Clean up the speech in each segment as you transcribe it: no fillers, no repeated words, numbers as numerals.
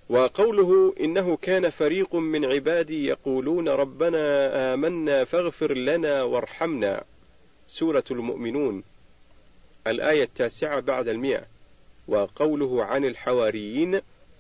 وقوله إنه كان فريق من عبادي يقولون ربنا آمنا فاغفر لنا وارحمنا، سورة المؤمنون الآية 9 بعد 100. وقوله عن الحواريين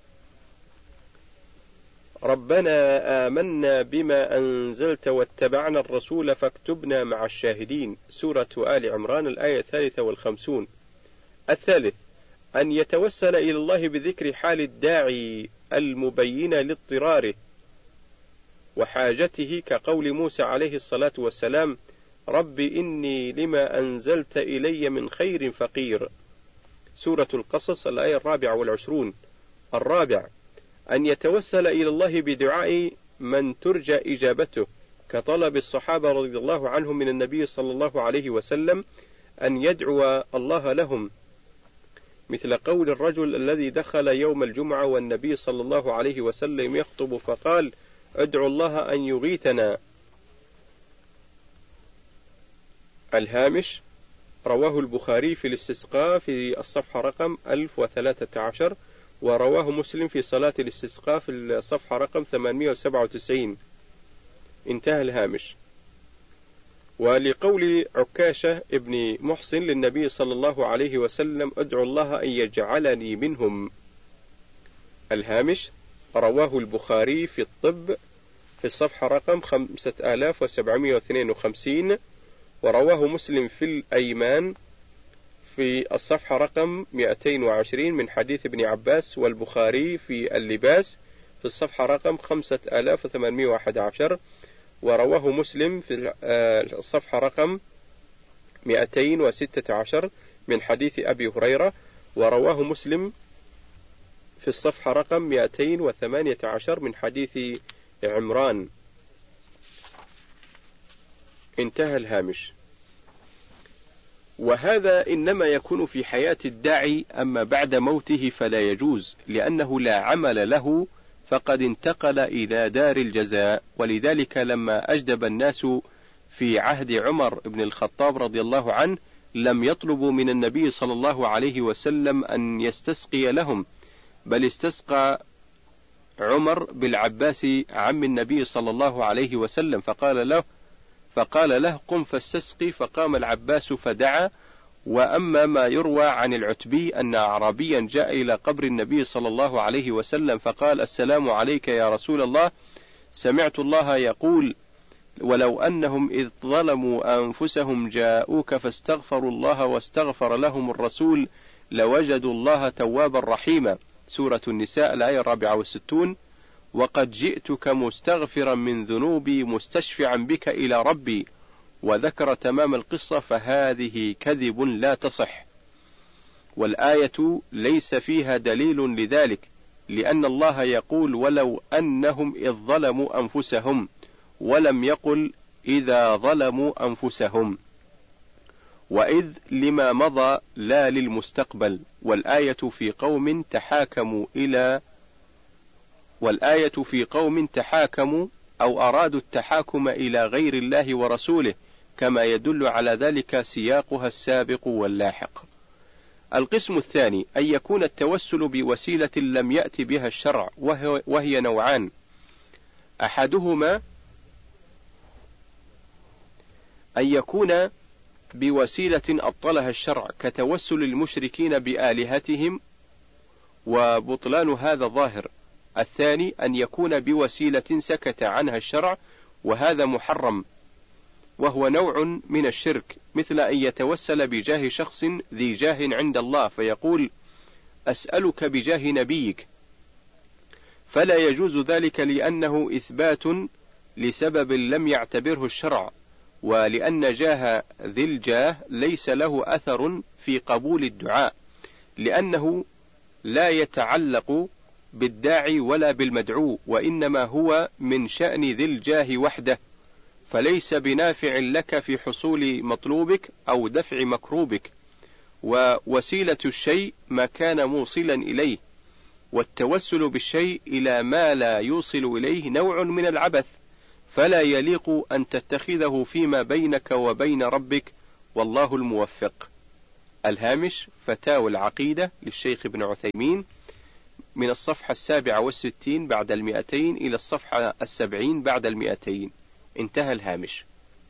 ربنا آمنا بما أنزلت واتبعنا الرسول فاكتبنا مع الشاهدين، سورة آل عمران الآية 53. الثالث أن يتوسل إلى الله بذكر حال الداعي المبينة لاضطراره وحاجته، كقول موسى عليه الصلاة والسلام رب إني لما أنزلت إلي من خير فقير، سورة القصص الآية 24. الرابع أن يتوسل إلى الله بدعاء من ترجى إجابته، كطلب الصحابة رضي الله عنهم من النبي صلى الله عليه وسلم أن يدعو الله لهم، مثل قول الرجل الذي دخل يوم الجمعة والنبي صلى الله عليه وسلم يخطب فقال ادعو الله أن يغيثنا. الهامش رواه البخاري في الاستسقاء في الصفحة رقم 1013، ورواه مسلم في صلاة الاستسقاء في الصفحة رقم 897. انتهى الهامش. ولقول عكاشة ابن محصن للنبي صلى الله عليه وسلم ادعو الله أن يجعلني منهم. الهامش رواه البخاري في الطب في الصفحة رقم 5752، ورواه مسلم في الأيمان في الصفحة رقم 220 من حديث ابن عباس، والبخاري في اللباس في الصفحة رقم 5811، ورواه مسلم في الصفحة رقم 216 من حديث أبي هريرة، ورواه مسلم في الصفحة رقم 218 من حديث عمران. انتهى الهامش. وهذا إنما يكون في حياة الداعي، أما بعد موته فلا يجوز، لأنه لا عمل له فقد انتقل إلى دار الجزاء. ولذلك لما أجدب الناس في عهد عمر بن الخطاب رضي الله عنه لم يطلبوا من النبي صلى الله عليه وسلم أن يستسقي لهم، بل استسقى عمر بالعباس عم النبي صلى الله عليه وسلم، فقال له قم فاستسقي، فقام العباس فدعا. وأما ما يروى عن العتبي أن أعرابيا جاء إلى قبر النبي صلى الله عليه وسلم فقال السلام عليك يا رسول الله، سمعت الله يقول ولو أنهم إذ ظلموا أنفسهم جاءوك فاستغفروا الله واستغفر لهم الرسول لوجدوا الله توابا رحيما، سورة النساء الآية 64. وقد جئتك مستغفرا من ذنوبي مستشفعا بك إلى ربي، وذكر تمام القصة، فهذه كذب لا تصح. والآية ليس فيها دليل لذلك، لأن الله يقول ولو أنهم إذ ظلموا أنفسهم، ولم يقل إذا ظلموا أنفسهم، وإذ لما مضى لا للمستقبل. والآية في قوم تحاكموا أو أرادوا التحاكم إلى غير الله ورسوله، كما يدل على ذلك سياقها السابق واللاحق. القسم الثاني أن يكون التوسل بوسيلة لم يأتي بها الشرع، وهي نوعان: أحدهما أن يكون بوسيلة أبطلها الشرع، كتوسل المشركين بآلهتهم، وبطلان هذا ظاهر. الثاني أن يكون بوسيلة سكت عنها الشرع، وهذا محرم، وهو نوع من الشرك، مثل أن يتوسل بجاه شخص ذي جاه عند الله فيقول أسألك بجاه نبيك، فلا يجوز ذلك، لأنه إثبات لسبب لم يعتبره الشرع، ولأن جاه ذي الجاه ليس له أثر في قبول الدعاء، لأنه لا يتعلق بالداعي ولا بالمدعو، وإنما هو من شأن ذي الجاه وحده، فليس بنافع لك في حصول مطلوبك أو دفع مكروبك. ووسيلة الشيء ما كان موصلا إليه، والتوسل بالشيء إلى ما لا يوصل إليه نوع من العبث، فلا يليق أن تتخذه فيما بينك وبين ربك، والله الموفق. الهامش فتاوى العقيدة للشيخ ابن عثيمين من الصفحة 67 بعد 200 إلى الصفحة 70 بعد 200. انتهى الهامش.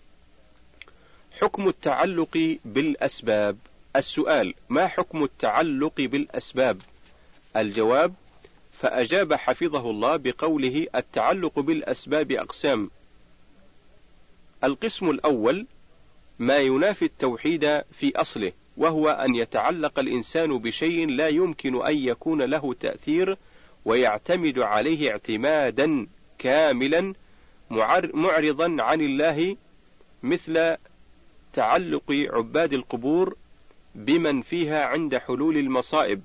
حكم التعلق بالأسباب. السؤال: ما حكم التعلق بالأسباب؟ الجواب: فأجاب حفظه الله بقوله: التعلق بالأسباب أقسام. القسم الأول ما ينافي التوحيد في أصله، وهو أن يتعلق الإنسان بشيء لا يمكن أن يكون له تأثير ويعتمد عليه اعتمادا كاملا معرضا عن الله، مثل تعلق عباد القبور بمن فيها عند حلول المصائب،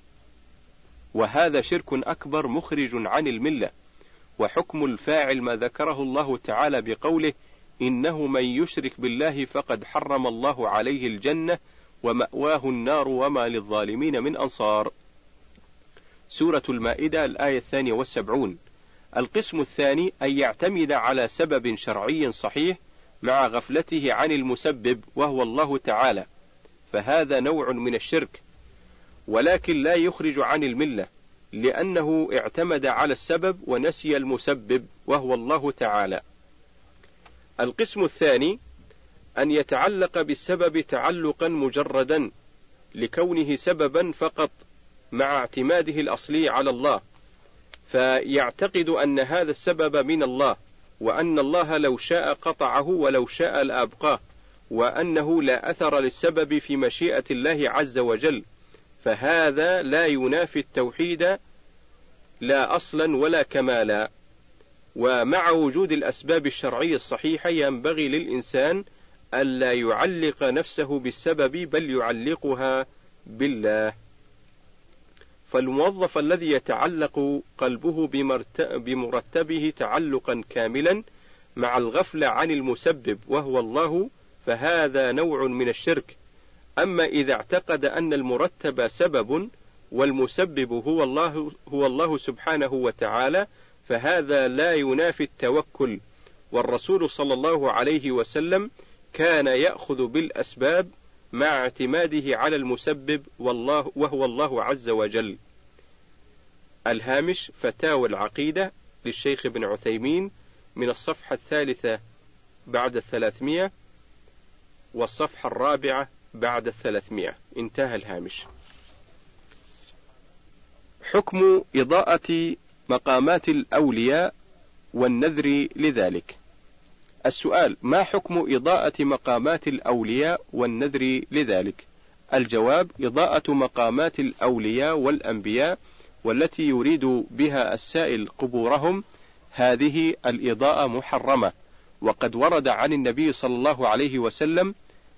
وهذا شرك أكبر مخرج عن الملة. وحكم الفاعل ما ذكره الله تعالى بقوله: إنه من يشرك بالله فقد حرم الله عليه الجنة ومأواه النار وما للظالمين من أنصار. سورة المائدة الآية 72. القسم الثاني أن يعتمد على سبب شرعي صحيح مع غفلته عن المسبب وهو الله تعالى، فهذا نوع من الشرك، ولكن لا يخرج عن الملة، لأنه اعتمد على السبب ونسي المسبب وهو الله تعالى. القسم الثاني أن يتعلق بالسبب تعلقا مجردا لكونه سببا فقط مع اعتماده الأصلي على الله، فيعتقد أن هذا السبب من الله، وأن الله لو شاء قطعه ولو شاء لأبقاه، وأنه لا أثر للسبب في مشيئة الله عز وجل، فهذا لا ينافي التوحيد لا أصلا ولا كمالا. ومع وجود الأسباب الشرعية الصحيحة ينبغي للإنسان ألا يعلق نفسه بالسبب بل يعلقها بالله. فالموظف الذي يتعلق قلبه بمرتبه تعلقا كاملا مع الغفلة عن المسبب وهو الله، فهذا نوع من الشرك. أما إذا اعتقد أن المرتب سبب والمسبب هو الله سبحانه وتعالى، فهذا لا ينافي التوكل. والرسول صلى الله عليه وسلم كان يأخذ بالأسباب مع اعتماده على المسبب وهو الله عز وجل. الهامش: فتاوى العقيدة للشيخ ابن عثيمين من الصفحة 3 بعد 300 والصفحة 4 بعد 300. انتهى الهامش. حكم إضاءة مقامات الأولياء والنذر لذلك. السؤال: ما حكم إضاءة مقامات الأولياء والنذر لذلك؟ الجواب: إضاءة مقامات الأولياء والأنبياء والتي يريد بها السائل قبورهم، هذه الإضاءة محرمة، وقد ورد عن النبي صلى الله عليه وسلم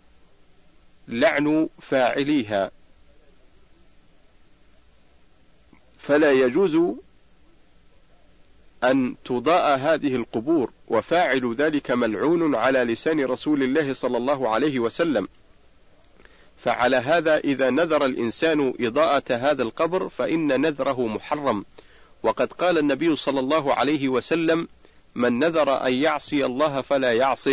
لعن فاعليها، فلا يجوز أن تضاء هذه القبور، وفاعل ذلك ملعون على لسان رسول الله صلى الله عليه وسلم. فعلى هذا إذا نذر الإنسان إضاءة هذا القبر فإن نذره محرم، وقد قال النبي صلى الله عليه وسلم: من نذر أن يعصي الله فلا يعصه.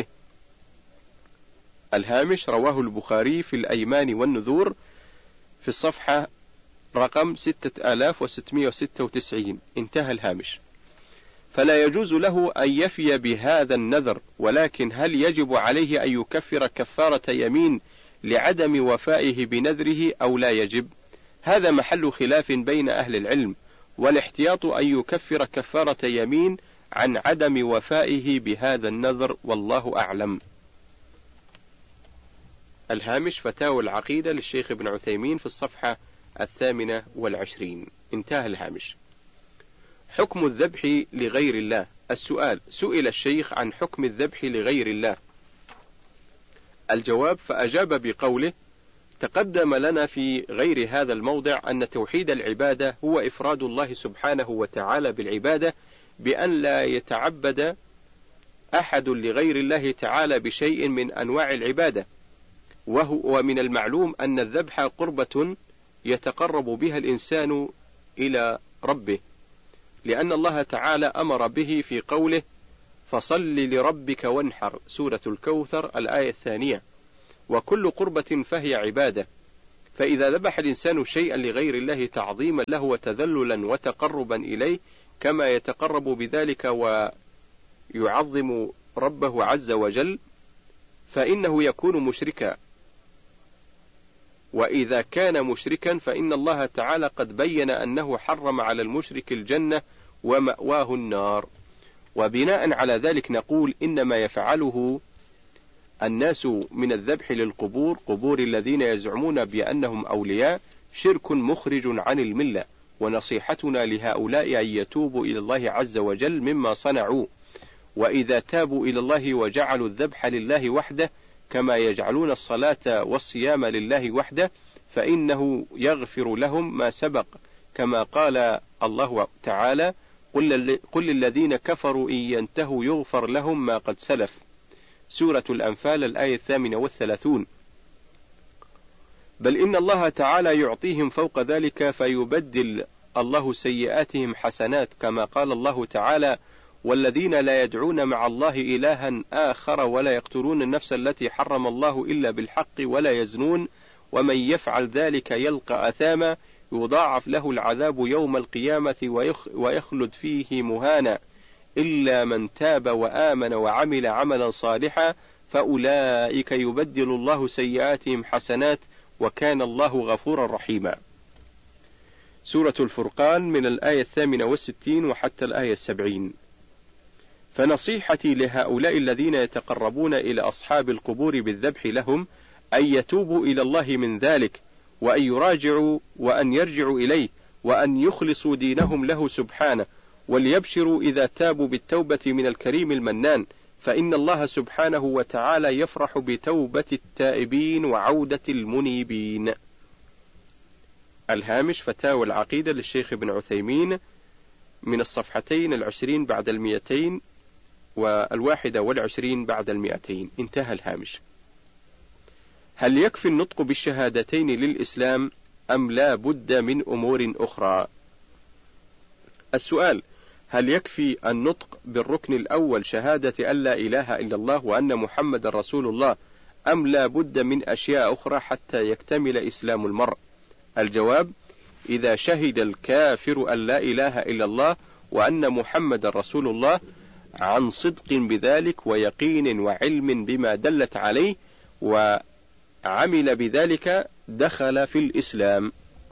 الهامش: رواه البخاري في الأيمان والنذور في الصفحة رقم 6696. انتهى الهامش. فلا يجوز له أن يفي بهذا النذر، ولكن هل يجب عليه أن يكفر كفارة يمين لعدم وفائه بنذره أو لا يجب؟ هذا محل خلاف بين أهل العلم، والاحتياط أن يكفر كفارة يمين عن عدم وفائه بهذا النذر، والله أعلم. الهامش: فتاوى العقيدة للشيخ ابن عثيمين في الصفحة 28. انتهى الهامش. حكم الذبح لغير الله. السؤال: سئل الشيخ عن حكم الذبح لغير الله. الجواب: فأجاب بقوله: تقدم لنا في غير هذا الموضع أن توحيد العبادة هو إفراد الله سبحانه وتعالى بالعبادة، بأن لا يتعبد أحد لغير الله تعالى بشيء من أنواع العبادة، ومن المعلوم أن الذبح قربة يتقرب بها الإنسان إلى ربه، لأن الله تعالى أمر به في قوله: فصل لربك وانحر، سورة الكوثر الآية 2. وكل قربة فهي عبادة، فإذا ذبح الإنسان شيئا لغير الله تعظيما له وتذللا وتقربا إليه كما يتقرب بذلك ويعظم ربه عز وجل فإنه يكون مشركا. وإذا كان مشركا فإن الله تعالى قد بين أنه حرم على المشرك الجنة ومأواه النار. وبناء على ذلك نقول إنما يفعله الناس من الذبح للقبور قبور الذين يزعمون بأنهم أولياء شرك مخرج عن الملة، ونصيحتنا لهؤلاء أن يتوبوا إلى الله عز وجل مما صنعوا، وإذا تابوا إلى الله وجعلوا الذبح لله وحده كما يجعلون الصلاة والصيام لله وحده فإنه يغفر لهم ما سبق، كما قال الله تعالى: قل للذين كفروا إن ينتهوا يغفر لهم ما قد سلف. سورة الأنفال الآية 38. بل إن الله تعالى يعطيهم فوق ذلك فيبدل الله سيئاتهم حسنات، كما قال الله تعالى: والذين لا يدعون مع الله إلها آخر ولا يقتلون النفس التي حرم الله إلا بالحق ولا يزنون ومن يفعل ذلك يلقى أثاما يضاعف له العذاب يوم القيامة ويخلد فيه مهانا إلا من تاب وآمن وعمل عملا صالحا فأولئك يبدل الله سيئاتهم حسنات وكان الله غفورا رحيما. سورة الفرقان من الآية 68 وحتى الآية 70. فنصيحتي لهؤلاء الذين يتقربون إلى أصحاب القبور بالذبح لهم أن يتوبوا إلى الله من ذلك، وأن يراجعوا وأن يرجعوا إليه، وأن يخلصوا دينهم له سبحانه، وليبشروا إذا تابوا بالتوبة من الكريم المنان، فإن الله سبحانه وتعالى يفرح بتوبة التائبين وعودة المنيبين. الهامش فتاوى العقيدة للشيخ ابن عثيمين من الصفحتين 20 بعد 200 و21 بعد 200. انتهى الهامش. هل يكفي النطق بالشهادتين للإسلام أم لا بد من أمور أخرى؟ السؤال: هل يكفي النطق بالركن الأول شهادة أن لا إله إلا الله وأن محمد رسول الله أم لا بد من أشياء أخرى حتى يكتمل إسلام المرء؟ الجواب: إذا شهد الكافر أن لا إله إلا الله وأن محمد رسول الله عن صدق بذلك ويقين وعلم بما دلت عليه وعمل بذلك دخل في الإسلام،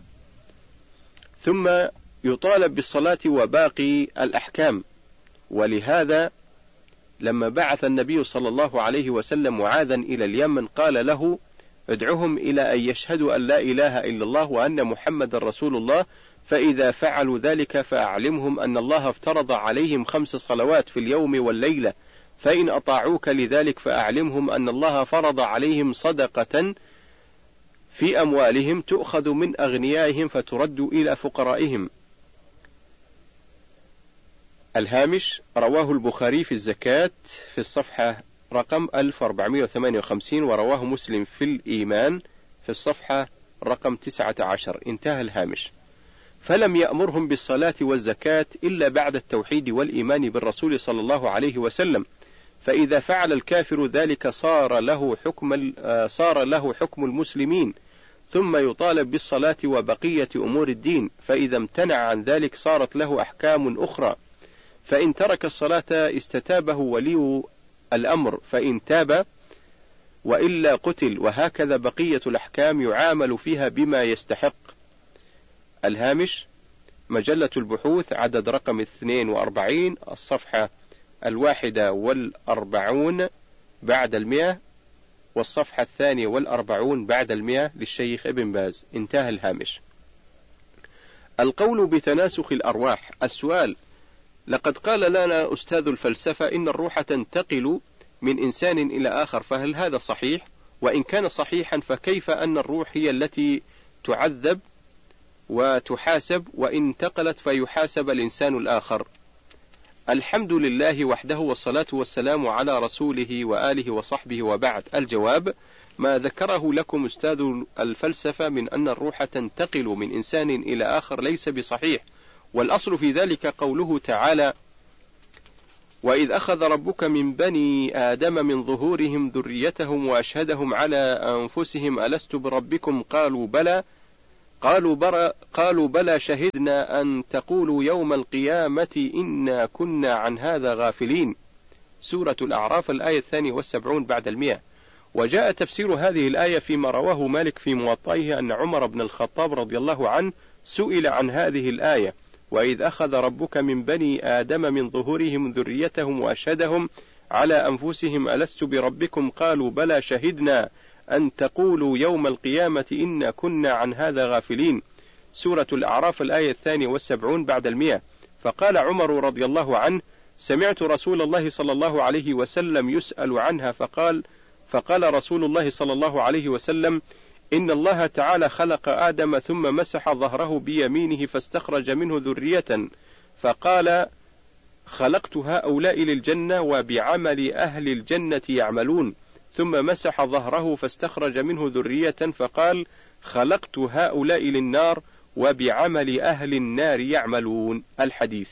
ثم يطالب بالصلاة وباقي الأحكام. ولهذا لما بعث النبي صلى الله عليه وسلم معاذا إلى اليمن قال له: ادعهم إلى أن يشهدوا أن لا إله إلا الله وأن محمد رسول الله، فإذا فعلوا ذلك فأعلمهم أن الله افترض عليهم 5 صلوات في اليوم والليلة، فإن أطاعوك لذلك فأعلمهم أن الله فرض عليهم صدقة في أموالهم تؤخذ من أغنيائهم فترد إلى فقرائهم. الهامش: رواه البخاري في الزكاة في الصفحة رقم 1458، ورواه مسلم في الإيمان في الصفحة رقم 19. انتهى الهامش. فلم يأمرهم بالصلاة والزكاة إلا بعد التوحيد والإيمان بالرسول صلى الله عليه وسلم، فإذا فعل الكافر ذلك صار له حكم المسلمين، ثم يطالب بالصلاة وبقية أمور الدين، فإذا امتنع عن ذلك صارت له أحكام أخرى، فإن ترك الصلاة استتابه ولي الأمر فإن تاب، وإلا قتل، وهكذا بقية الأحكام يعامل فيها بما يستحق. الهامش: مجلة البحوث عدد رقم 42 الصفحة 41 بعد 100 والصفحة 42 بعد 100 للشيخ ابن باز. انتهى الهامش. القول بتناسخ الأرواح. السؤال: لقد قال لنا أستاذ الفلسفة إن الروح تنتقل من إنسان إلى آخر، فهل هذا صحيح؟ وإن كان صحيحا فكيف أن الروح هي التي تعذب وتحاسب، وإن انتقلت فيحاسب الإنسان الآخر؟ الحمد لله وحده والصلاة والسلام على رسوله وآله وصحبه وبعد. الجواب: ما ذكره لكم أستاذ الفلسفة من أن الروح تنتقل من إنسان إلى آخر ليس بصحيح، والأصل في ذلك قوله تعالى: وإذ أخذ ربك من بني آدم من ظهورهم ذريتهم وأشهدهم على أنفسهم ألست بربكم قالوا بلى شهدنا أن تقولوا يوم القيامة إنا كنا عن هذا غافلين. سورة الأعراف الآية 72 بعد 100. وجاء تفسير هذه الآية فيما رواه مالك في موطئه أن عمر بن الخطاب رضي الله عنه سئل عن هذه الآية: وإذ أخذ ربك من بني آدم من ظهورهم ذريتهم وأشهدهم على أنفسهم ألست بربكم قالوا بلى شهدنا أن تقولوا يوم القيامة إنا كنا عن هذا غافلين. سورة الأعراف الآية 72 بعد 100. فقال عمر رضي الله عنه: سمعت رسول الله صلى الله عليه وسلم يسأل عنها فقال رسول الله صلى الله عليه وسلم: إن الله تعالى خلق آدم ثم مسح ظهره بيمينه فاستخرج منه ذرية فقال: خلقت هؤلاء للجنة وبعمل أهل الجنة يعملون، ثم مسح ظهره فاستخرج منه ذرية فقال: خلقت هؤلاء للنار وبعمل أهل النار يعملون. الحديث.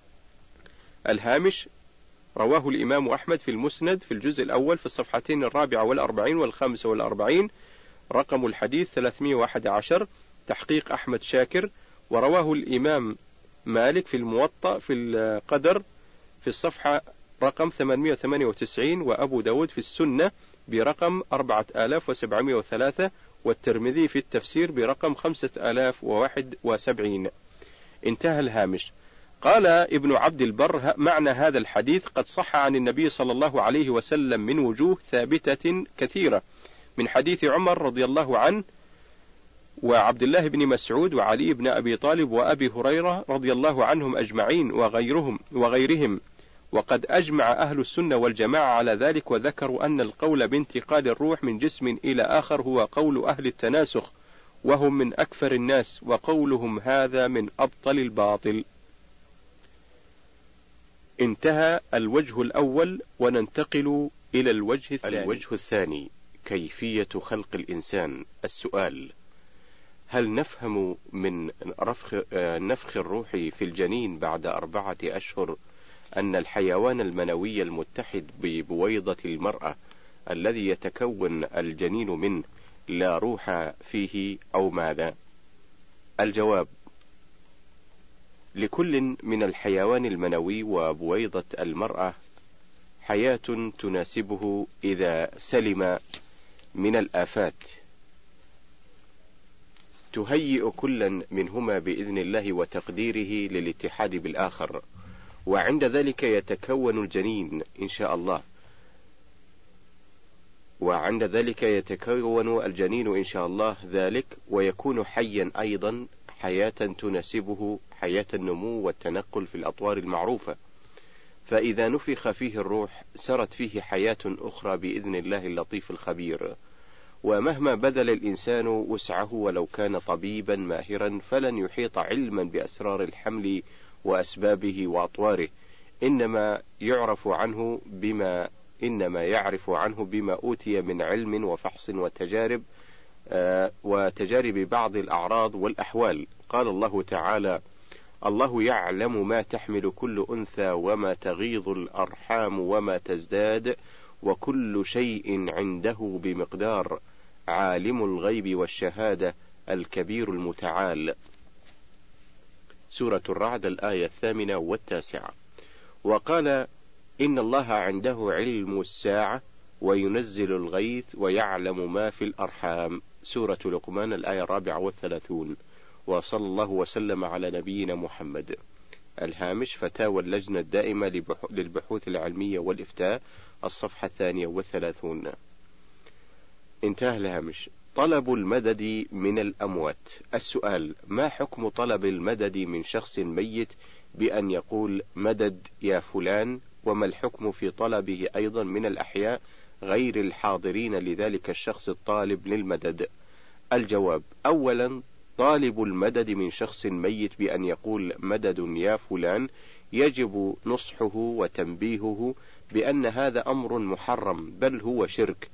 الهامش: رواه الإمام أحمد في المسند في الجزء الأول في الصفحتين 44 و45، رقم الحديث 311، تحقيق أحمد شاكر. ورواه الإمام مالك في الموطأ في القدر في الصفحة رقم 898، وأبو داود في السنة برقم 4703، والترمذي في التفسير برقم 5071. انتهى الهامش. قال ابن عبد البر: معنى هذا الحديث قد صح عن النبي صلى الله عليه وسلم من وجوه ثابتة كثيرة، من حديث عمر رضي الله عنه وعبد الله بن مسعود وعلي بن أبي طالب وأبي هريرة رضي الله عنهم أجمعين وغيرهم. وقد أجمع أهل السنة والجماعة على ذلك، وذكروا أن القول بانتقال الروح من جسم إلى آخر هو قول أهل التناسخ، وهم من أكثر الناس، وقولهم هذا من أبطل الباطل. انتهى الوجه الأول، وننتقل إلى الوجه الثاني. كيفية خلق الإنسان. السؤال: هل نفهم من نفخ الروح في الجنين بعد 4 أشهر أن الحيوان المنوي المتحد ببويضة المرأة الذي يتكون الجنين منه لا روح فيه أو ماذا؟ الجواب: لكل من الحيوان المنوي وبويضة المرأة حياة تناسبه إذا سلم من الآفات تهيئ كلا منهما بإذن الله وتقديره للاتحاد بالآخر، وعند ذلك يتكون الجنين إن شاء الله، ذلك ويكون حيا أيضا حياة تناسبه حياة النمو والتنقل في الأطوار المعروفة. فإذا نفخ فيه الروح سرت فيه حياة أخرى بإذن الله اللطيف الخبير. ومهما بذل الإنسان وسعه ولو كان طبيبا ماهرا فلن يحيط علما بأسرار الحمل وأسبابه وأطواره، إنما يعرف عنه بما أوتي من علم وفحص وتجارب بعض الأعراض والأحوال. قال الله تعالى: الله يعلم ما تحمل كل أنثى وما تغيض الأرحام وما تزداد وكل شيء عنده بمقدار، عالم الغيب والشهادة الكبير المتعال. سورة الرعد الآية 8 و9. وقال: إن الله عنده علم الساعة وينزل الغيث ويعلم ما في الأرحام. سورة لقمان الآية 34. وصلى الله وسلم على نبينا محمد. الهامش: فتاوى اللجنة الدائمة للبحوث العلمية والإفتاء، الصفحة 32. انتهى الهامش. طلب المدد من الأموات. السؤال: ما حكم طلب المدد من شخص ميت بأن يقول مدد يا فلان؟ وما الحكم في طلبه أيضا من الأحياء غير الحاضرين لذلك الشخص الطالب للمدد؟ الجواب: أولا، طالب المدد من شخص ميت بأن يقول مدد يا فلان يجب نصحه وتنبيهه بأن هذا أمر محرم بل هو شرك،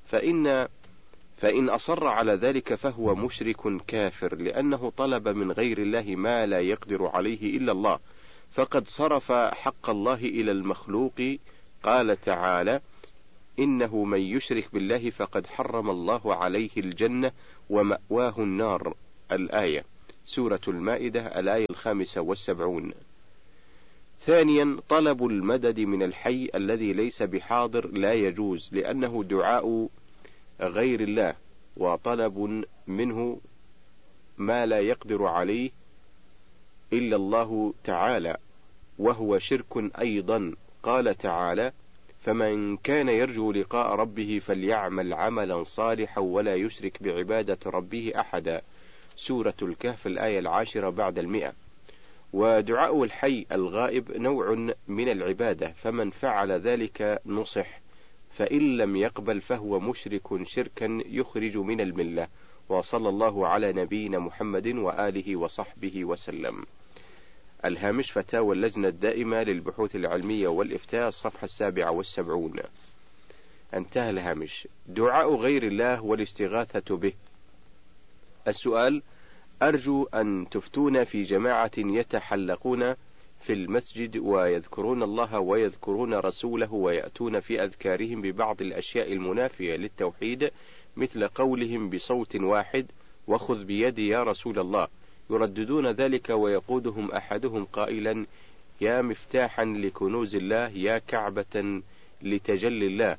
فإن أصر على ذلك فهو مشرك كافر، لأنه طلب من غير الله ما لا يقدر عليه إلا الله، فقد صرف حق الله إلى المخلوق. قال تعالى: إنه من يشرك بالله فقد حرم الله عليه الجنة ومأواه النار. الآية، سورة المائدة الآية 75. ثانيا، طلب المدد من الحي الذي ليس بحاضر لا يجوز، لأنه دعاء غير الله وطلب منه ما لا يقدر عليه إلا الله تعالى، وهو شرك أيضا. قال تعالى: فمن كان يرجو لقاء ربه فليعمل عملا صالحا ولا يشرك بعبادة ربه أحدا. سورة الكهف الآية 10 بعد 100. ودعاء الحي الغائب نوع من العبادة، فمن فعل ذلك نصح، فإن لم يقبل فهو مشرك شركا يخرج من الملة. وصلى الله على نبينا محمد وآله وصحبه وسلم. الهامش: فتاوى اللجنة الدائمة للبحوث العلمية والإفتاء، الصفحة 77. انتهى الهامش. دعاء غير الله والاستغاثة به. السؤال: أرجو أن تفتون في جماعة يتحلقون في المسجد ويذكرون الله ويذكرون رسوله ويأتون في أذكارهم ببعض الأشياء المنافية للتوحيد، مثل قولهم بصوت واحد: وخذ بيدي يا رسول الله، يرددون ذلك ويقودهم أحدهم قائلا: يا مفتاحا لكنوز الله، يا كعبة لتجلي الله،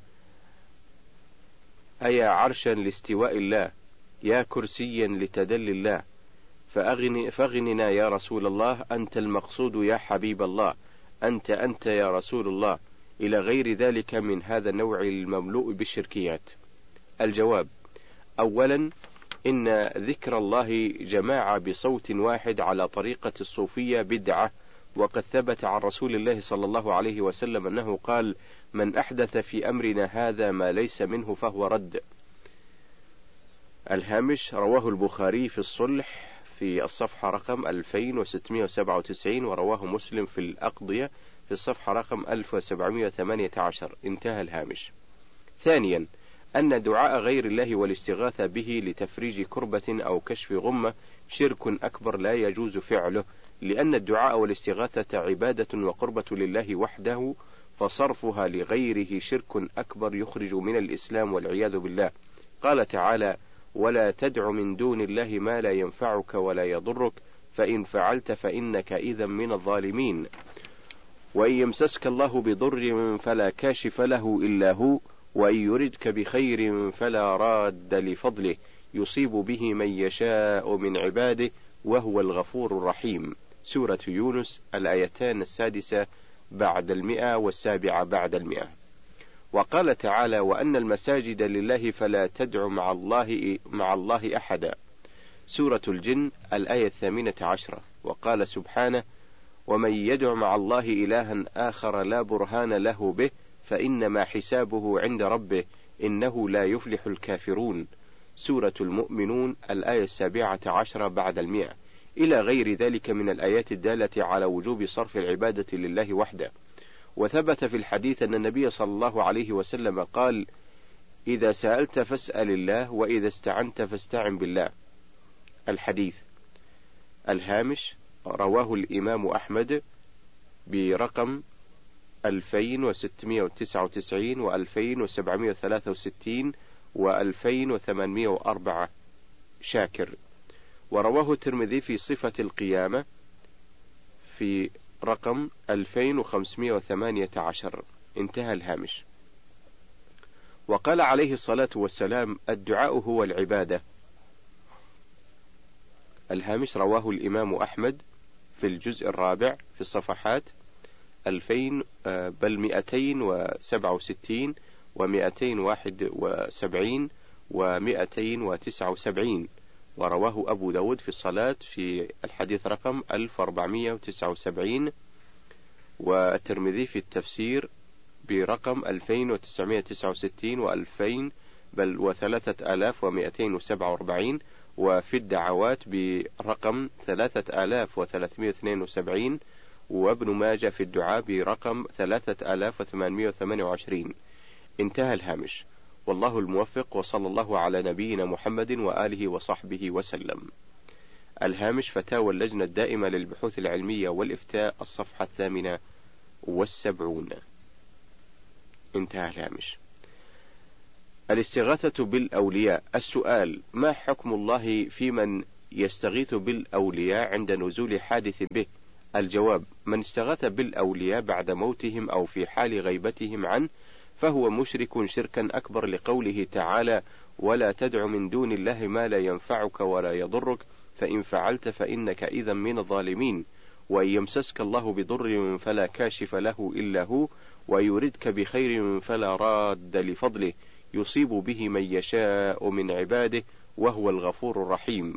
أيا عرشا لاستواء الله، يا كرسيا لتدلي الله، فأغننا يا رسول الله، أنت المقصود يا حبيب الله، أنت يا رسول الله، إلى غير ذلك من هذا النوع المملوء بالشركيات. الجواب: أولا، إن ذكر الله جماعة بصوت واحد على طريقة الصوفية بدعة، وقد ثبت عن رسول الله صلى الله عليه وسلم أنه قال: من أحدث في أمرنا هذا ما ليس منه فهو رد. الهامش: رواه البخاري في الصلح في الصفحة رقم 2697، ورواه مسلم في الأقضية في الصفحة رقم 1718. انتهى الهامش. ثانيا، أن دعاء غير الله والاستغاثة به لتفريج كربة أو كشف غمة شرك أكبر لا يجوز فعله، لأن الدعاء والاستغاثة عبادة وقربة لله وحده، فصرفها لغيره شرك أكبر يخرج من الإسلام والعياذ بالله. قال تعالى: ولا تدع من دون الله ما لا ينفعك ولا يضرك، فإن فعلت فإنك إذا من الظالمين. وإن يمسسك الله بضر فلا كاشف له إلا هو، وإن يردك بخير فلا راد لفضله، يصيب به من يشاء من عباده وهو الغفور الرحيم. سورة يونس الآيتان 6 بعد 100 و7 بعد 100. وقال تعالى: وأن المساجد لله فلا تدع مع الله أحدا. سورة الجن الآية 18. وقال سبحانه: ومن يدع مع الله إلها آخر لا برهان له به فإنما حسابه عند ربه إنه لا يفلح الكافرون. سورة المؤمنون الآية 17 بعد 100، إلى غير ذلك من الآيات الدالة على وجوب صرف العبادة لله وحده. وثبت في الحديث أن النبي صلى الله عليه وسلم قال: إذا سألت فاسأل الله، وإذا استعنت فاستعن بالله. الحديث. الهامش: رواه الإمام أحمد برقم 2699 و2763 و2804 شاكر. ورواه الترمذي في صفة القيامة في رقم 2518. انتهى الهامش. وقال عليه الصلاة والسلام: الدعاء هو العبادة. الهامش: رواه الإمام أحمد في الجزء الرابع في الصفحات 267 و271 و279. ورواه أبو داود في الصلاة في الحديث رقم 1479، والترمذي في التفسير برقم 2969 و3247، وفي الدعوات برقم 3372، وابن ماجه في الدعاء برقم 3828. انتهى الهامش. والله الموفق، وصلى الله على نبينا محمد وآله وصحبه وسلم. الهامش فتاوى اللجنة الدائمة للبحوث العلمية والإفتاء، الصفحة 78. انتهى الهامش. الاستغاثة بالأولياء. السؤال: ما حكم الله في من يستغيث بالأولياء عند نزول حادث به؟ الجواب: من استغاث بالأولياء بعد موتهم أو في حال غيبتهم عنه فهو مشرك شركا أكبر، لقوله تعالى: ولا تدع من دون الله ما لا ينفعك ولا يضرك فإن فعلت فإنك إذا من الظالمين. وإن يمسسك الله بضر فلا كاشف له إلا هو، ويردك بخير فلا راد لفضله، يصيب به من يشاء من عباده وهو الغفور الرحيم.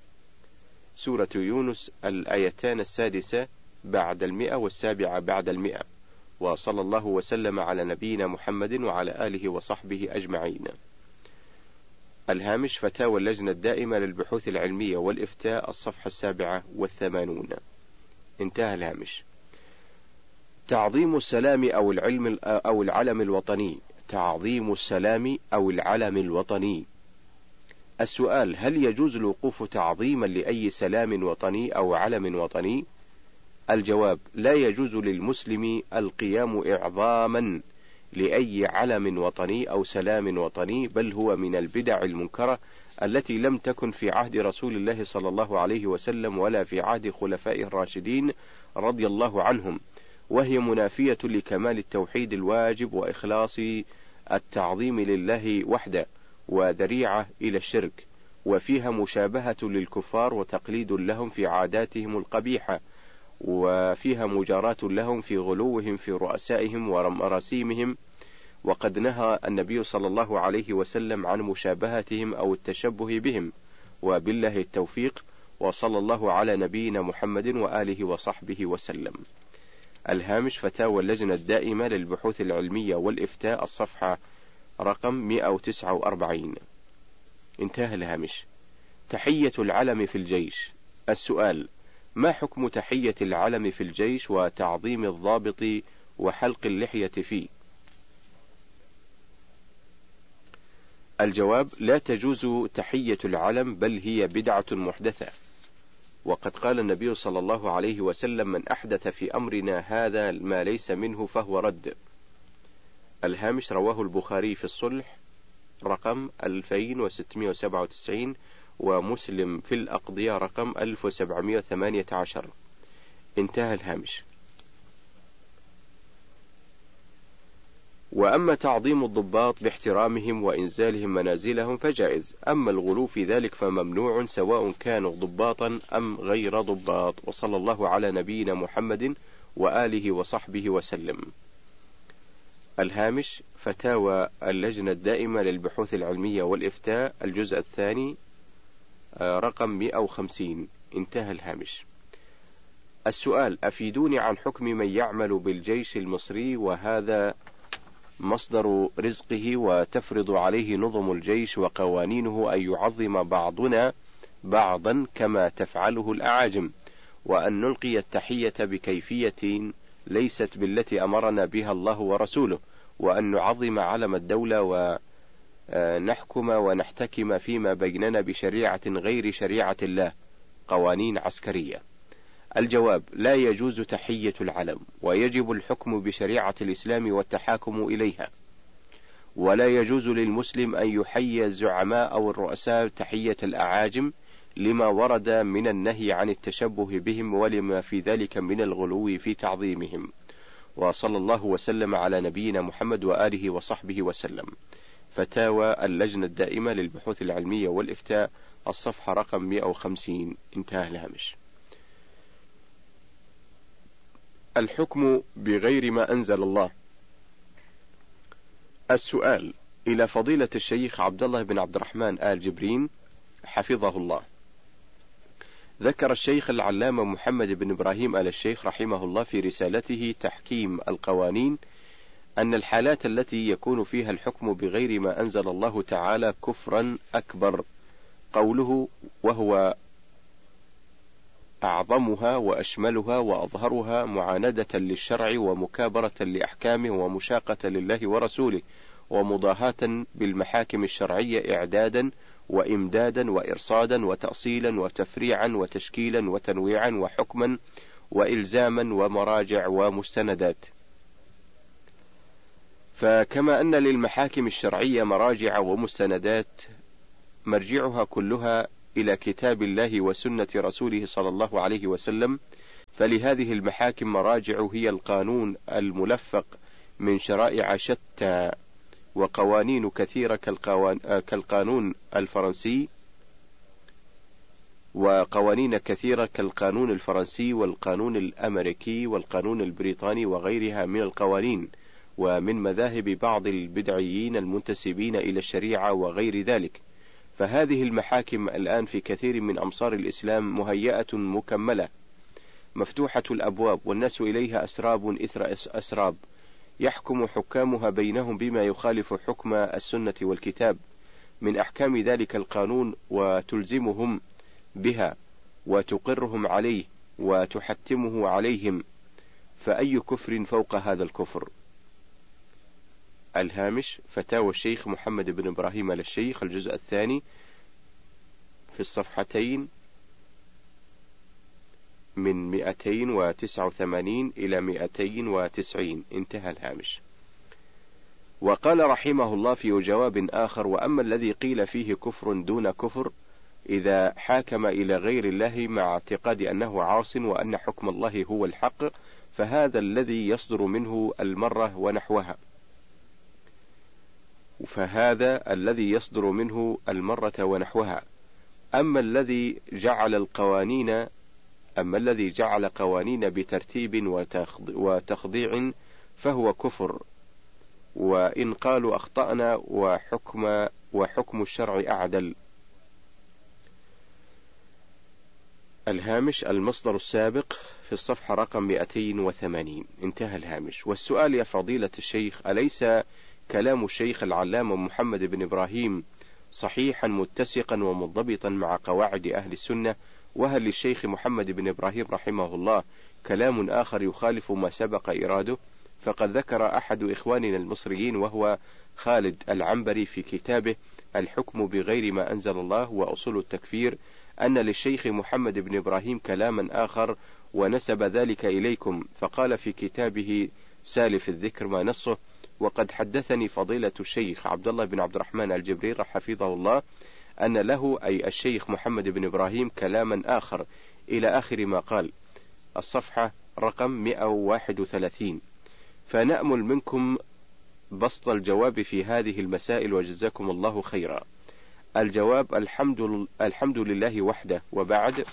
سورة يونس، الآيتان 6 بعد 100 و7 بعد 100. وصلى الله وسلم على نبينا محمد وعلى آله وصحبه أجمعين. الهامش فتاوى اللجنة الدائمة للبحوث العلمية والإفتاء، الصفحة 87. انتهى الهامش. تعظيم السلام أو العلم الوطني. تعظيم السلام أو العلم الوطني. السؤال: هل يجوز الوقوف تعظيما لأي سلام وطني أو علم وطني؟ الجواب: لا يجوز للمسلم القيام إعظاما لأي علم وطني أو سلام وطني، بل هو من البدع المنكرة التي لم تكن في عهد رسول الله صلى الله عليه وسلم ولا في عهد خلفائه الراشدين رضي الله عنهم، وهي منافية لكمال التوحيد الواجب وإخلاص التعظيم لله وحده، وذريعة إلى الشرك، وفيها مشابهة للكفار وتقليد لهم في عاداتهم القبيحة، وفيها مجاراة لهم في غلوهم في رؤسائهم ومراسيمهم، وقد نهى النبي صلى الله عليه وسلم عن مشابهتهم أو التشبه بهم، وبالله التوفيق، وصلى الله على نبينا محمد وآله وصحبه وسلم. الهامش فتاوى اللجنة الدائمة للبحوث العلمية والإفتاء، الصفحة رقم 149. انتهى الهامش. تحية العلم في الجيش. السؤال: ما حكم تحية العلم في الجيش وتعظيم الضابط وحلق اللحية فيه؟ الجواب: لا تجوز تحية العلم، بل هي بدعة محدثة، وقد قال النبي صلى الله عليه وسلم: من أحدث في أمرنا هذا ما ليس منه فهو رد. الهامش رواه البخاري في الصلح رقم 2697، ومسلم في الأقضية رقم 1718. انتهى الهامش. وأما تعظيم الضباط باحترامهم وإنزالهم منازلهم فجائز، أما الغلو في ذلك فممنوع، سواء كانوا ضباطا أم غير ضباط. وصلى الله على نبينا محمد وآله وصحبه وسلم. الهامش فتاوى اللجنة الدائمة للبحوث العلمية والإفتاء، الجزء الثاني رقم 150. انتهى الهامش. السؤال: أفيدوني عن حكم من يعمل بالجيش المصري وهذا مصدر رزقه، وتفرض عليه نظم الجيش وقوانينه أن يعظم بعضنا بعضا كما تفعله الأعاجم، وأن نلقي التحية بكيفية ليست بالتي أمرنا بها الله ورسوله، وأن نعظم علم الدولة ونحكم ونحتكم فيما بيننا بشريعة غير شريعة الله، قوانين عسكرية. الجواب: لا يجوز تحية العلم، ويجب الحكم بشريعة الإسلام والتحاكم إليها، ولا يجوز للمسلم أن يحيي الزعماء أو الرؤساء تحية الأعاجم، لما ورد من النهي عن التشبه بهم، ولما في ذلك من الغلو في تعظيمهم. وصلى الله وسلم على نبينا محمد وآله وصحبه وسلم. فتاوى اللجنة الدائمة للبحوث العلمية والإفتاء، الصفحة رقم 150. انتهى الهامش. الحكم بغير ما أنزل الله. السؤال: إلى فضيلة الشيخ عبد الله بن عبد الرحمن آل جبرين حفظه الله. ذكر الشيخ العلامة محمد بن إبراهيم آل الشيخ رحمه الله في رسالته تحكيم القوانين أن الحالات التي يكون فيها الحكم بغير ما أنزل الله تعالى كفرا أكبر. قوله: وهو أعظمها وأشملها وأظهرها معاندة للشرع ومكابرة لأحكامه ومشاقة لله ورسوله ومضاهاة بالمحاكم الشرعية إعدادا وإمدادا وإرصادا وتأصيلا وتفريعا وتشكيلا وتنويعا وحكما وإلزاما ومراجع ومستندات. فكما أن للمحاكم الشرعية مراجع ومستندات مرجعها كلها إلى كتاب الله وسنة رسوله صلى الله عليه وسلم، فلهذه المحاكم مراجع هي القانون الملفق من شرائع شتى وقوانين كثيرة كالقانون الفرنسي، وقوانين كثيرة كالقانون الفرنسي والقانون الأمريكي والقانون البريطاني وغيرها من القوانين، ومن مذاهب بعض البدعيين المنتسبين إلى الشريعة وغير ذلك. فهذه المحاكم الآن في كثير من أمصار الإسلام مهيئة مكملة مفتوحة الأبواب، والناس إليها أسراب إثر أسراب، يحكم حكامها بينهم بما يخالف حكم السنة والكتاب من أحكام ذلك القانون، وتلزمهم بها وتقرهم عليه وتحتمه عليهم، فأي كفر فوق هذا الكفر. الهامش: فتاوى الشيخ محمد بن إبراهيم آل الشيخ، الجزء الثاني، في الصفحتين من 289 إلى 290. انتهى الهامش. وقال رحمه الله في جواب آخر: وأما الذي قيل فيه كفر دون كفر إذا حاكم إلى غير الله مع اعتقاد أنه عاص وأن حكم الله هو الحق، فهذا الذي يصدر منه المرة ونحوها، أما الذي جعل قوانين بترتيب وتخضيع فهو كفر، وإن قالوا أخطأنا وحكم الشرع أعدل. الهامش: المصدر السابق في الصفحة رقم 280. انتهى الهامش. والسؤال: يا فضيلة الشيخ، أليس كلام الشيخ العلامة محمد بن إبراهيم صحيحا متسقا ومنضبطا مع قواعد أهل السنة؟ وهل للشيخ محمد بن إبراهيم رحمه الله كلام آخر يخالف ما سبق إراده؟ فقد ذكر أحد إخواننا المصريين وهو خالد العنبري في كتابه الحكم بغير ما أنزل الله وأصول التكفير أن للشيخ محمد بن إبراهيم كلاما آخر ونسب ذلك إليكم، فقال في كتابه سالف الذكر ما نصه: وقد حدثني فضيلة الشيخ عبد الله بن عبد الرحمن الجبرير حفظه الله أن له، أي الشيخ محمد بن إبراهيم، كلاما آخر، إلى آخر ما قال. الصفحة رقم 131. فنأمل منكم بسط الجواب في هذه المسائل، وجزاكم الله خيرا. الجواب: الحمد لله وحده، وبعد،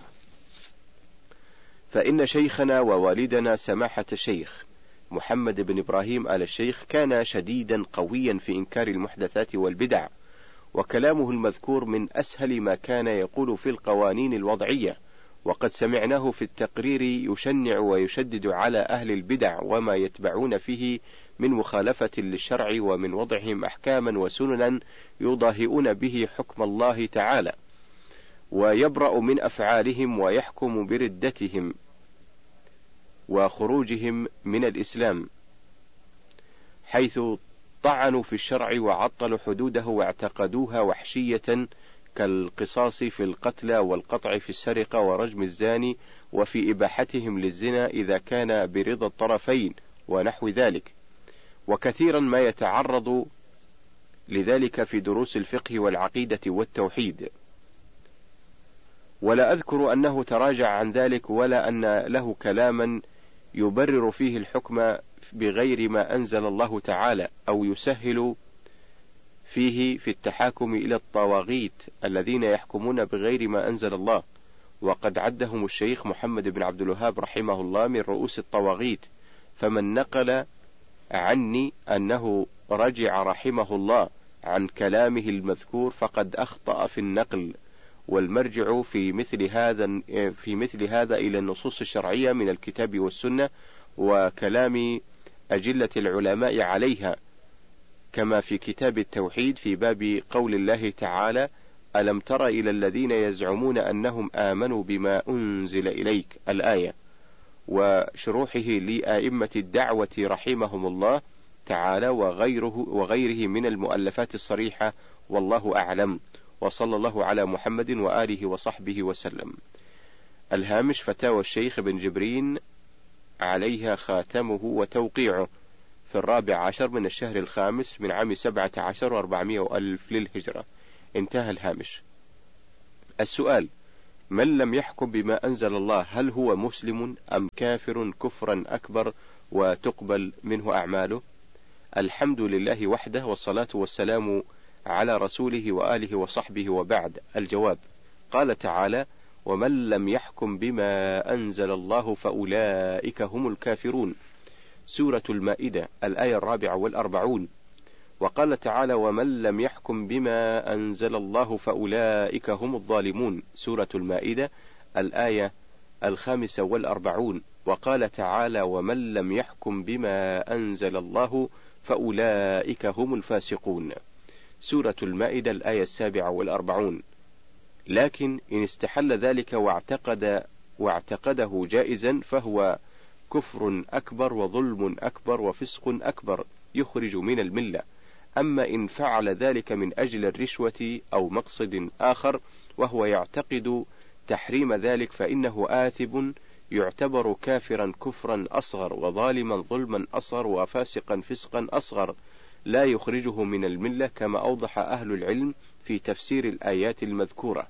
فإن شيخنا ووالدنا سماحة الشيخ محمد بن إبراهيم آل الشيخ كان شديدا قويا في إنكار المحدثات والبدع، وكلامه المذكور من أسهل ما كان يقول في القوانين الوضعية، وقد سمعناه في التقرير يشنع ويشدد على أهل البدع وما يتبعون فيه من مخالفة للشرع، ومن وضعهم أحكاما وسننا يضاهئون به حكم الله تعالى، ويبرأ من أفعالهم ويحكم بردتهم وخروجهم من الإسلام، حيث طعنوا في الشرع وعطلوا حدوده واعتقدوها وحشية، كالقصاص في القتلى والقطع في السرقة ورجم الزاني، وفي إباحتهم للزنا إذا كان برضا الطرفين ونحو ذلك. وكثيرا ما يتعرض لذلك في دروس الفقه والعقيدة والتوحيد، ولا أذكر أنه تراجع عن ذلك، ولا أن له كلاما يبرر فيه الحكم بغير ما أنزل الله تعالى، أو يسهل فيه في التحاكم إلى الطواغيت الذين يحكمون بغير ما أنزل الله، وقد عدهم الشيخ محمد بن عبد الوهاب رحمه الله من رؤوس الطواغيت. فمن نقل عني أنه رجع رحمه الله عن كلامه المذكور فقد أخطأ في النقل، والمرجع في مثل هذا إلى النصوص الشرعية من الكتاب والسنة وكلام أجلة العلماء عليها، كما في كتاب التوحيد في باب قول الله تعالى: ألم تر إلى الذين يزعمون أنهم آمنوا بما أنزل إليك، الآية، وشروحه لأئمة الدعوة رحمهم الله تعالى وغيره من المؤلفات الصريحة، والله أعلم. وصلى الله على محمد وآله وصحبه وسلم. الهامش: فتاوى الشيخ بن جبرين عليها خاتمه وتوقيعه في 14 من الشهر الخامس من عام 17 و400 ألف للهجرة. انتهى الهامش. السؤال: من لم يحكم بما أنزل الله هل هو مسلم أم كافر كفرا أكبر وتقبل منه أعماله؟ الحمد لله وحده، والصلاة والسلام على رسوله وآله وصحبه، وبعد. الجواب: قال تعالى: ومن لم يحكم بما أنزل الله فأولئك هم الكافرون، سورة المائدة الآية 44. وقال تعالى: ومن لم يحكم بما أنزل الله فأولئك هم الظالمون، سورة المائدة الآية 45. وقال تعالى: ومن لم يحكم بما أنزل الله فأولئك هم الفاسقون، سورة المائدة الآية 47. لكن إن استحل ذلك واعتقده جائزا فهو كفر أكبر وظلم أكبر وفسق أكبر يخرج من الملة. أما إن فعل ذلك من أجل الرشوة أو مقصد آخر وهو يعتقد تحريم ذلك فإنه آثم، يعتبر كافرا كفرا أصغر، وظالما ظلما أصغر، وفاسقا فسقا أصغر، لا يخرجه من الملة، كما أوضح أهل العلم في تفسير الآيات المذكورة.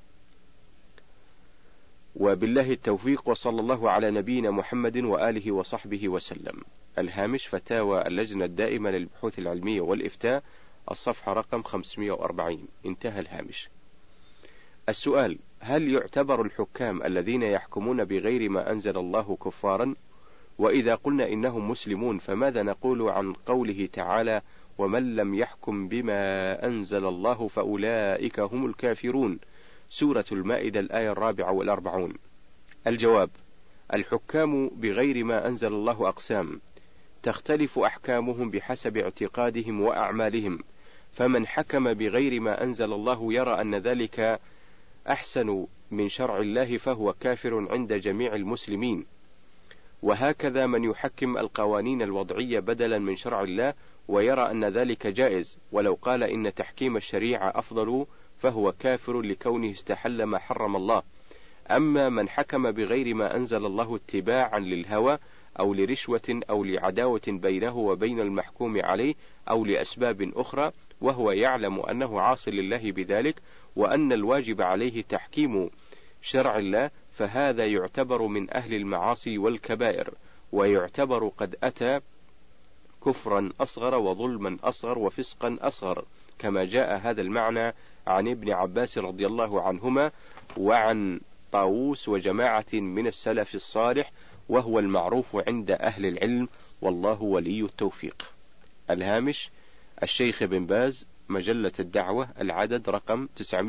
وبالله التوفيق، وصلى الله على نبينا محمد وآله وصحبه وسلم. الهامش: فتاوى اللجنة الدائمة للبحوث العلمية والإفتاء، الصفحة رقم 540. انتهى الهامش. السؤال: هل يعتبر الحكام الذين يحكمون بغير ما أنزل الله كفارا؟ وإذا قلنا إنهم مسلمون فماذا نقول عن قوله تعالى: ومن لم يحكم بما أنزل الله فأولئك هم الكافرون، سورة المائدة الآية 44. الجواب: الحكام بغير ما أنزل الله أقسام، تختلف أحكامهم بحسب اعتقادهم وأعمالهم، فمن حكم بغير ما أنزل الله يرى أن ذلك أحسن من شرع الله فهو كافر عند جميع المسلمين. وهكذا من يحكم القوانين الوضعية بدلا من شرع الله ويرى أن ذلك جائز، ولو قال إن تحكيم الشريعة أفضل فهو كافر لكونه استحل ما حرم الله. أما من حكم بغير ما أنزل الله اتباعا للهوى أو لرشوة أو لعداوة بينه وبين المحكوم عليه أو لأسباب أخرى، وهو يعلم أنه عاص لله بذلك وأن الواجب عليه تحكيم شرع الله، فهذا يعتبر من أهل المعاصي والكبائر، ويعتبر قد أتى كفرا أصغر وظلما أصغر وفسقا أصغر، كما جاء هذا المعنى عن ابن عباس رضي الله عنهما وعن طاووس وجماعة من السلف الصالح، وهو المعروف عند أهل العلم، والله ولي التوفيق. الهامش: الشيخ بن باز، مجلة الدعوة، العدد رقم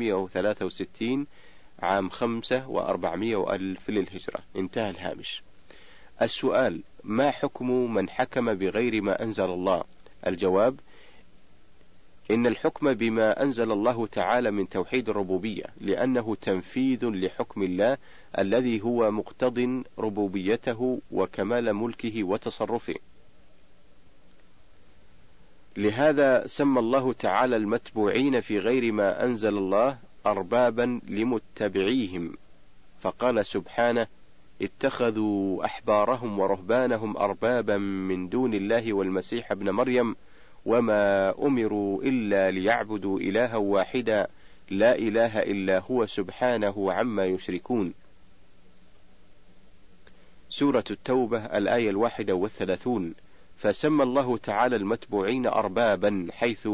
963، عام 5 و400 ألف للهجرة. انتهى الهامش. السؤال: ما حكم من حكم بغير ما أنزل الله؟ الجواب: إن الحكم بما أنزل الله تعالى من توحيد الربوبية، لأنه تنفيذ لحكم الله الذي هو مقتض ربوبيته وكمال ملكه وتصرفه. لهذا سمى الله تعالى المتبوعين في غير ما أنزل الله أربابا لمتبعيهم، فقال سبحانه: اتخذوا أحبارهم ورهبانهم أربابا من دون الله والمسيح ابن مريم وما أمروا إلا ليعبدوا إلها واحدا لا إله إلا هو سبحانه عما يشركون، سورة التوبة الآية 31. فسمى الله تعالى المتبوعين أربابا حيث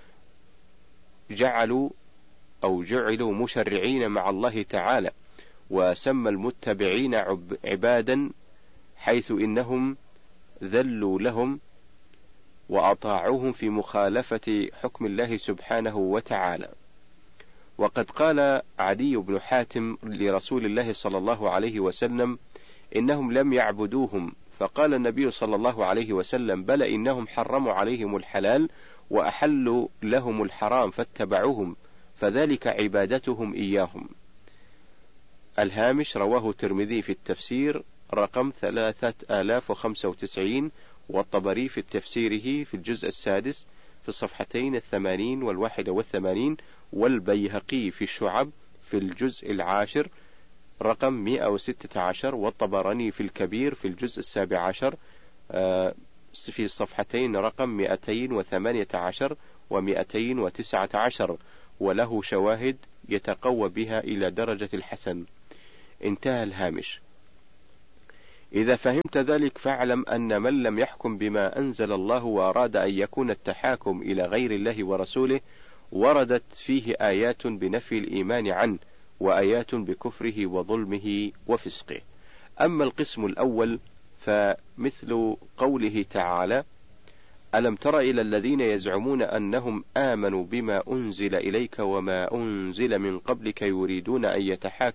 جعلوا مشرعين مع الله تعالى، وسمى المتبعين عبادا حيث إنهم ذلوا لهم وأطاعوهم في مخالفة حكم الله سبحانه وتعالى. وقد قال عدي بن حاتم لرسول الله صلى الله عليه وسلم: إنهم لم يعبدوهم، فقال النبي صلى الله عليه وسلم: بل إنهم حرموا عليهم الحلال وأحلوا لهم الحرام فاتبعوهم، فذلك عبادتهم إياهم. الهامش: رواه الترمذي في التفسير رقم 3095، والطبري في تفسيره في الجزء السادس في الصفحتين 80 و81، والبيهقي في الشعب في الجزء 10 رقم 116، والطبراني في الكبير في الجزء 17 في الصفحتين رقم 218 و219، وله شواهد يتقوى بها إلى درجة الحسن. انتهى الهامش. إذا فهمت ذلك فاعلم أن من لم يحكم بما أنزل الله وأراد أن يكون التحاكم إلى غير الله ورسوله وردت فيه آيات بنفي الإيمان عنه، وآيات بكفره وظلمه وفسقه. أما القسم الأول فمثل قوله تعالى: ألم تر إلى الذين يزعمون أنهم آمنوا بما أنزل إليك وما أنزل من قبلك يريدون أن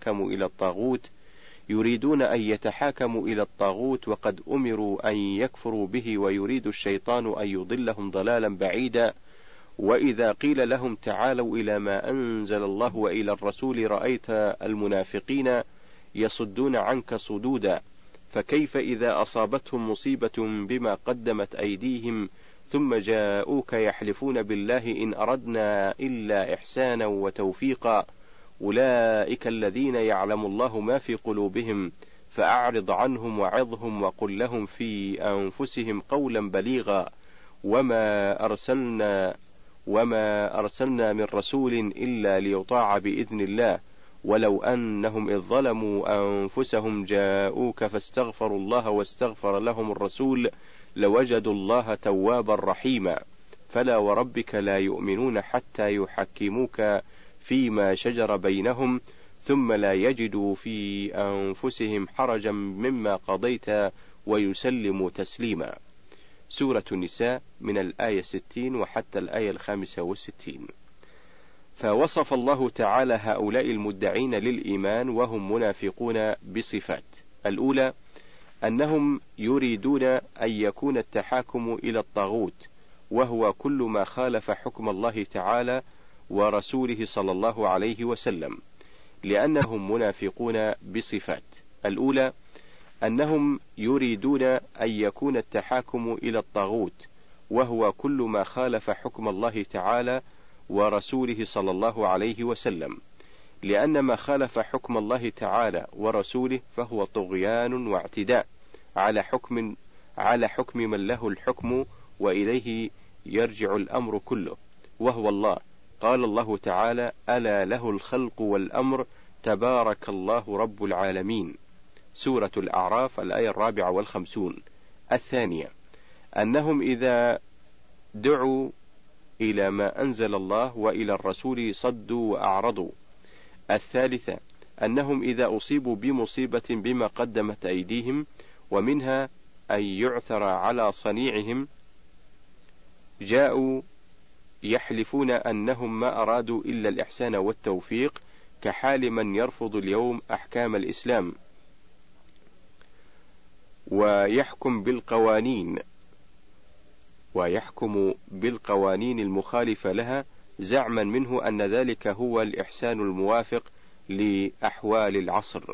يتحاكموا إلى الطاغوت وقد أمروا أن يكفروا به ويريد الشيطان أن يضلهم ضلالا بعيدا. وإذا قيل لهم تعالوا إلى ما أنزل الله وإلى الرسول رأيت المنافقين يصدون عنك صدودا. فكيف إذا أصابتهم مصيبة بما قدمت أيديهم ثم جاءوك يحلفون بالله إن أردنا إلا إحسانا وتوفيقا أولئك الذين يعلم الله ما في قلوبهم فأعرض عنهم وعظهم وقل لهم في أنفسهم قولا بليغا وما أرسلنا من رسول إلا ليطاع بإذن الله ولو أنهم إذ ظلموا أنفسهم جاءوك فاستغفروا الله واستغفر لهم الرسول لوجدوا الله توابا رحيما. فلا وربك لا يؤمنون حتى يحكموك فيما شجر بينهم ثم لا يجدوا في أنفسهم حرجا مما قضيت ويسلموا تسليما. سورة النساء من الآية 60 وحتى الآية 65. فوصف الله تعالى هؤلاء المدعين للإيمان وهم منافقون بصفات: الأولى أنهم يريدون أن يكون التحاكم إلى الطاغوت، وهو كل ما خالف حكم الله تعالى ورسوله صلى الله عليه وسلم، لأنهم منافقون بصفات: الأولى أنهم يريدون أن يكون التحاكم إلى الطاغوت، وهو كل ما خالف حكم الله تعالى ورسوله صلى الله عليه وسلم، لأن ما خالف حكم الله تعالى ورسوله فهو طغيان واعتداء على حكم من له الحكم وإليه يرجع الأمر كله وهو الله. قال الله تعالى: ألا له الخلق والأمر تبارك الله رب العالمين. سورة الأعراف الآية 54. الثانية أنهم إذا دعوا إلى ما أنزل الله وإلى الرسول صدوا وأعرضوا. الثالثة أنهم إذا أصيبوا بمصيبة بما قدمت أيديهم ومنها أن يعثر على صنيعهم جاءوا يحلفون أنهم ما أرادوا إلا الإحسان والتوفيق، كحال من يرفض اليوم أحكام الإسلام ويحكم بالقوانين المخالفة لها زعما منه أن ذلك هو الإحسان الموافق لأحوال العصر.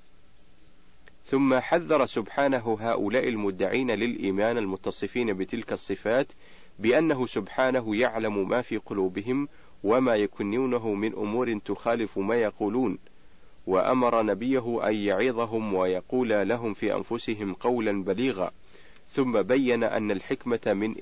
ثم حذر سبحانه هؤلاء المدعين للإيمان المتصفين بتلك الصفات بأنه سبحانه يعلم ما في قلوبهم وما يكنونه من أمور تخالف ما يقولون، وأمر نبيه أن يعظهم ويقول لهم في أنفسهم قولا بليغا. ثم بين أن الحكمة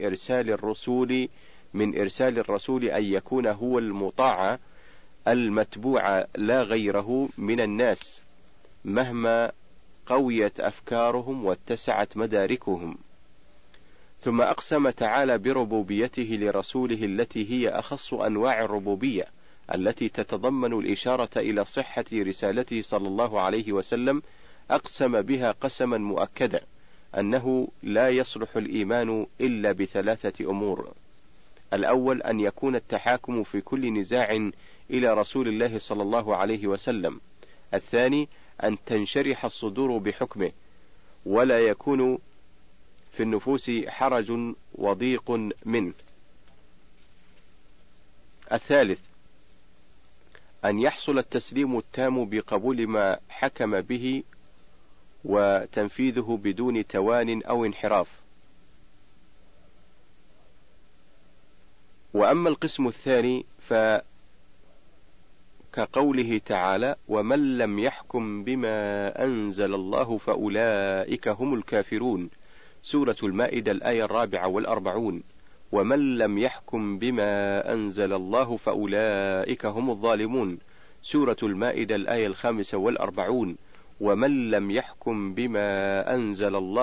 من إرسال الرسول أن يكون هو المطاع المتبوع لا غيره من الناس مهما قويت أفكارهم واتسعت مداركهم. ثم أقسم تعالى بربوبيته لرسوله التي هي أخص أنواع الربوبية، التي تتضمن الإشارة إلى صحة رسالته صلى الله عليه وسلم. أقسم بها قسما مؤكدا أنه لا يصلح الإيمان إلا بثلاثة أمور: الأول أن يكون التحاكم في كل نزاع إلى رسول الله صلى الله عليه وسلم. الثاني أن تنشرح الصدور بحكمه ولا يكون في النفوس حرج وضيق منه. الثالث أن يحصل التسليم التام بقبول ما حكم به وتنفيذه بدون توان أو انحراف. وأما القسم الثاني فكقوله تعالى: ومن لم يحكم بما أنزل الله فأولئك هم الكافرون، سورة المائدة الآية 44. ومن لم يحكم بما أنزل الله فأولئك هم الظالمون، سورة المائدة الآية 45. ومن لم يحكم بما أنزل الله